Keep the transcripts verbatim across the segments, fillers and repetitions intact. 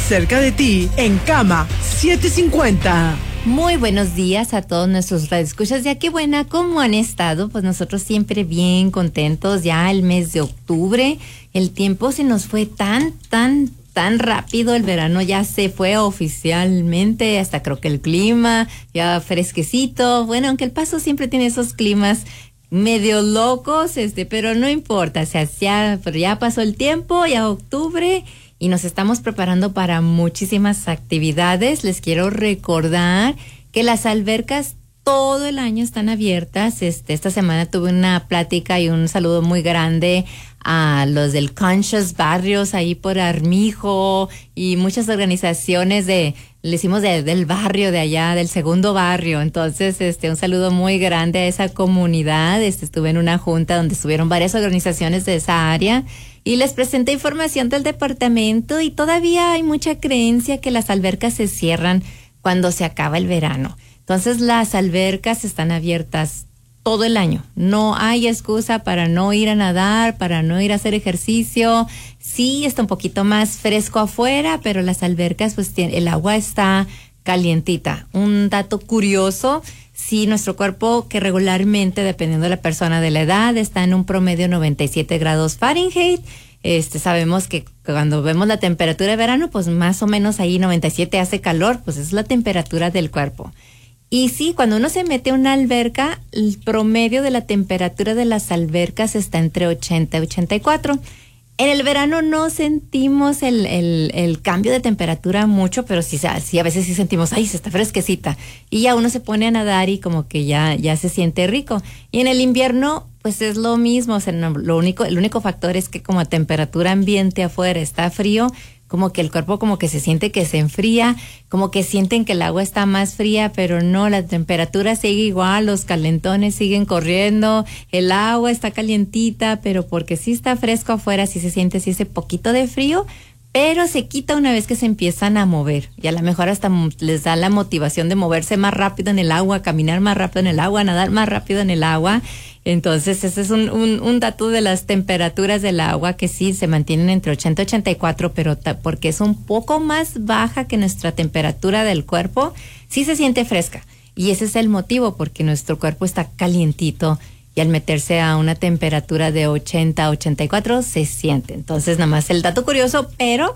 cerca de ti en Cama setecientos cincuenta. Muy buenos días a todos nuestros radioescuchas. Ya qué buena, ¿cómo han estado? Pues nosotros siempre bien contentos. Ya el mes de octubre, el tiempo se nos fue tan, tan, tan rápido. El verano ya se fue oficialmente, hasta creo que el clima ya fresquecito. Bueno, aunque El Paso siempre tiene esos climas medio locos, este, pero no importa. O sea, ya, pero ya pasó el tiempo, ya octubre. Y nos estamos preparando para muchísimas actividades. Les quiero recordar que las albercas todo el año están abiertas. Este, esta semana tuve una plática y un saludo muy grande a los del Conscious Barrios ahí por Armijo y muchas organizaciones de, le decimos de, del barrio de allá, del segundo barrio. Entonces, este, un saludo muy grande a esa comunidad. Este, estuve en una junta donde estuvieron varias organizaciones de esa área. Y les presenté información del departamento y todavía hay mucha creencia que las albercas se cierran cuando se acaba el verano. Entonces las albercas están abiertas todo el año. No hay excusa para no ir a nadar, para no ir a hacer ejercicio. Sí, está un poquito más fresco afuera, pero las albercas, pues el agua está calientita. Un dato curioso, si nuestro cuerpo, que regularmente, dependiendo de la persona, de la edad, está en un promedio noventa y siete grados Fahrenheit, este, sabemos que cuando vemos la temperatura de verano, pues más o menos ahí noventa y siete hace calor, pues es la temperatura del cuerpo. Y sí, cuando uno se mete a una alberca, el promedio de la temperatura de las albercas está entre ochenta y ochenta y cuatro. En el verano no sentimos el, el, el cambio de temperatura mucho, pero sí, sí, a veces sí sentimos, ay, se está fresquecita. Y ya uno se pone a nadar y como que ya, ya se siente rico. Y en el invierno, pues es lo mismo. O sea, no, lo único, el único factor es que como a temperatura ambiente afuera está frío, como que el cuerpo como que se siente que se enfría, como que sienten que el agua está más fría, pero no, la temperatura sigue igual, los calentones siguen corriendo, el agua está calientita, pero porque sí está fresco afuera, sí se siente sí ese poquito de frío, pero se quita una vez que se empiezan a mover. Y a lo mejor hasta les da la motivación de moverse más rápido en el agua, caminar más rápido en el agua, nadar más rápido en el agua. Entonces, ese es un, un, un dato de las temperaturas del agua que sí se mantienen entre ochenta y ochenta y cuatro, pero ta, porque es un poco más baja que nuestra temperatura del cuerpo, sí se siente fresca. Y ese es el motivo, porque nuestro cuerpo está calientito y al meterse a una temperatura de ochenta a ochenta y cuatro se siente. Entonces, nada más el dato curioso, pero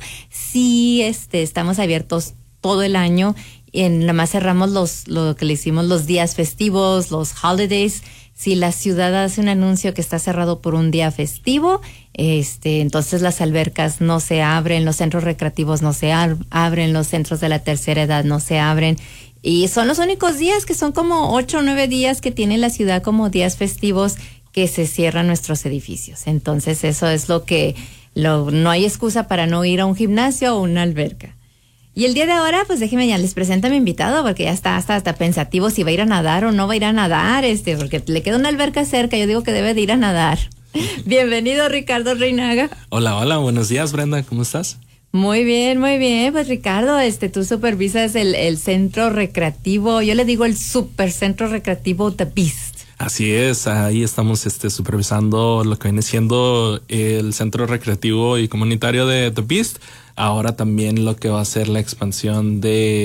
sí este, estamos abiertos todo el año. En, nada más cerramos los, lo que le hicimos los días festivos, los holidays. Si la ciudad hace un anuncio que está cerrado por un día festivo, este, entonces las albercas no se abren, los centros recreativos no se ab- abren, los centros de la tercera edad no se abren. Y son los únicos días, que son como ocho o nueve días que tiene la ciudad como días festivos, que se cierran nuestros edificios. Entonces eso es lo que, lo, no hay excusa para no ir a un gimnasio o una alberca. Y el día de ahora, pues déjeme ya les presento a mi invitado, porque ya está hasta, hasta pensativo si va a ir a nadar o no va a ir a nadar, este, porque le queda una alberca cerca, yo digo que debe de ir a nadar. Bienvenido, Ricardo Reinaga. Hola, hola, buenos días, Brenda, ¿cómo estás? Muy bien, muy bien. Pues Ricardo, este, tú supervisas el, el centro recreativo, yo le digo el super centro recreativo The Beast. Así es, ahí estamos este, supervisando lo que viene siendo el centro recreativo y comunitario de The Beast. Ahora también lo que va a ser la expansión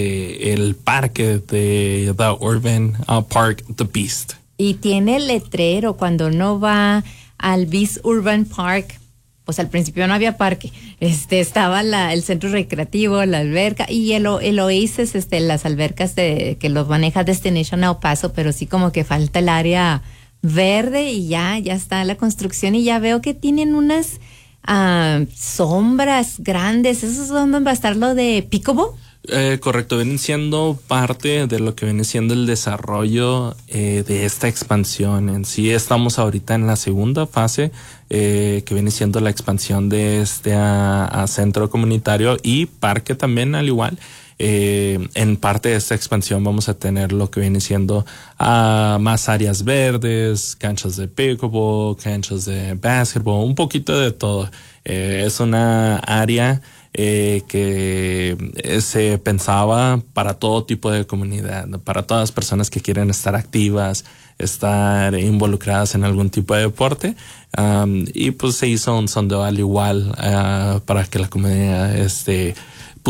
de el parque de The Urban uh, Park, The Beast. Y tiene el letrero cuando uno va al Beast Urban Park. Pues al principio no había parque, este estaba la, el centro recreativo, la alberca y el, el Oasis, este, las albercas de que los maneja Destination El Paso, pero sí como que falta el área verde y ya, ya está la construcción y ya veo que tienen unas uh, sombras grandes. ¿Eso es donde va a estar lo de Pickleball? Eh, correcto, vienen siendo parte de lo que viene siendo el desarrollo eh, de esta expansión. En sí estamos ahorita en la segunda fase, eh, que viene siendo la expansión de este a, a centro comunitario y parque también al igual. Eh, en parte de esta expansión vamos a tener lo que viene siendo uh, más áreas verdes, canchas de pickleball, canchas de basketball, un poquito de todo. Eh, es una área Eh, que se pensaba para todo tipo de comunidad, ¿no? Para todas las personas que quieren estar activas, estar involucradas en algún tipo de deporte, um, y pues se hizo un sondeo al igual uh, para que la comunidad este